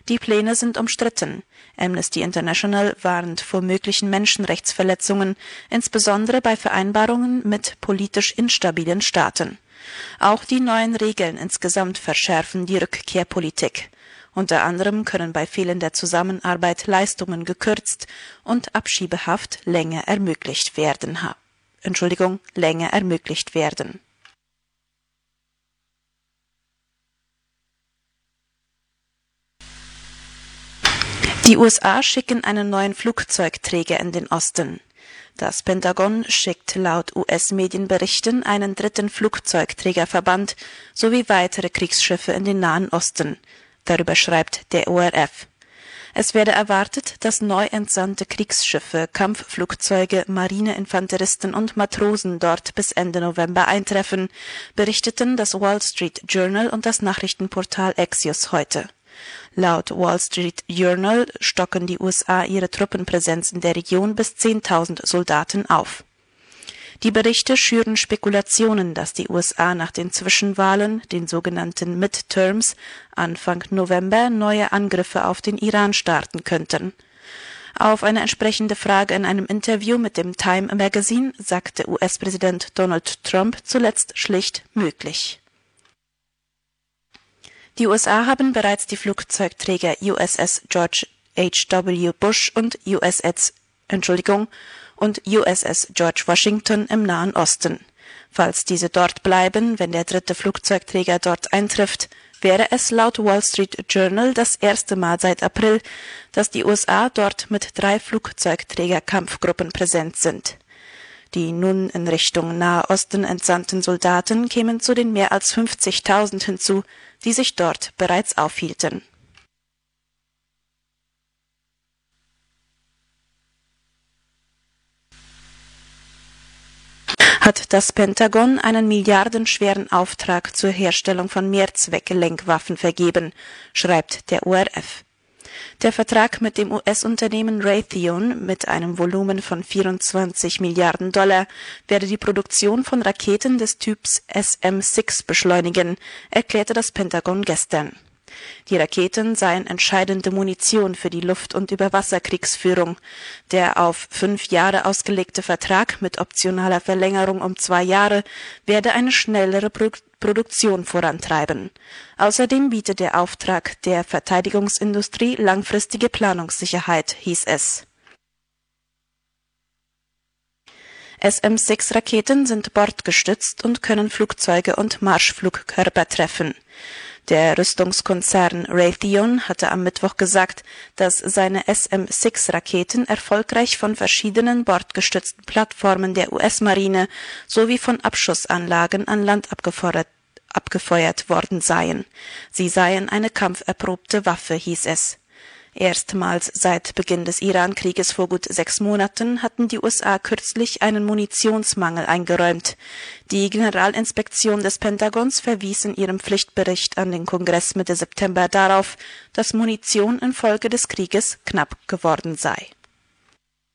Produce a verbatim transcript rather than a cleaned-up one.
Die Pläne sind umstritten. Amnesty International warnt vor möglichen Menschenrechtsverletzungen, insbesondere bei Vereinbarungen mit politisch instabilen Staaten. Auch die neuen Regeln insgesamt verschärfen die Rückkehrpolitik. Unter anderem können bei fehlender Zusammenarbeit Leistungen gekürzt und Abschiebehaft länger ermöglicht werden. Entschuldigung, länger ermöglicht werden. Die U S A schicken einen neuen Flugzeugträger in den Osten. Das Pentagon schickt laut U S-Medienberichten einen dritten Flugzeugträgerverband sowie weitere Kriegsschiffe in den Nahen Osten. Darüber schreibt der O R F. Es werde erwartet, dass neu entsandte Kriegsschiffe, Kampfflugzeuge, Marineinfanteristen und Matrosen dort bis Ende November eintreffen, berichteten das Wall Street Journal und das Nachrichtenportal Axios heute. Laut Wall Street Journal stocken die U S A ihre Truppenpräsenz in der Region bis zehntausend Soldaten auf. Die Berichte schüren Spekulationen, dass die U S A nach den Zwischenwahlen, den sogenannten Midterms, Anfang November neue Angriffe auf den Iran starten könnten. Auf eine entsprechende Frage in einem Interview mit dem Time Magazine sagte U S-Präsident Donald Trump zuletzt schlicht möglich. Die U S A haben bereits die Flugzeugträger U S S George H W Bush und U S S, Entschuldigung, und U S S George Washington im Nahen Osten. Falls diese dort bleiben, wenn der dritte Flugzeugträger dort eintrifft, wäre es laut Wall Street Journal das erste Mal seit April, dass die U S A dort mit drei Flugzeugträger-Kampfgruppen präsent sind. Die nun in Richtung Nahe Osten entsandten Soldaten kämen zu den mehr als fünfzigtausend hinzu, die sich dort bereits aufhielten. Hat das Pentagon einen milliardenschweren Auftrag zur Herstellung von Mehrzweck-Lenkwaffen vergeben, schreibt der O R F. Der Vertrag mit dem U S-Unternehmen Raytheon mit einem Volumen von vierundzwanzig Milliarden Dollar werde die Produktion von Raketen des Typs S M sechs beschleunigen, erklärte das Pentagon gestern. Die Raketen seien entscheidende Munition für die Luft- und Überwasserkriegsführung. Der auf fünf Jahre ausgelegte Vertrag mit optionaler Verlängerung um zwei Jahre werde eine schnellere Pro- Produktion vorantreiben. Außerdem bietet der Auftrag der Verteidigungsindustrie langfristige Planungssicherheit, hieß es. S M sechs Raketen sind bordgestützt und können Flugzeuge und Marschflugkörper treffen. Der Rüstungskonzern Raytheon hatte am Mittwoch gesagt, dass seine S M sechs Raketen erfolgreich von verschiedenen bordgestützten Plattformen der U S-Marine sowie von Abschussanlagen an Land abgefeuert, abgefeuert worden seien. Sie seien eine kampferprobte Waffe, hieß es. Erstmals seit Beginn des Iran-Krieges vor gut sechs Monaten hatten die U S A kürzlich einen Munitionsmangel eingeräumt. Die Generalinspektion des Pentagons verwies in ihrem Pflichtbericht an den Kongress Mitte September darauf, dass Munition infolge des Krieges knapp geworden sei.